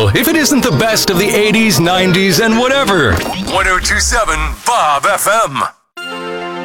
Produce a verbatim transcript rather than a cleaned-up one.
if it isn't the best of the eighties, nineties, and whatever. ten twenty-seven Bob F M.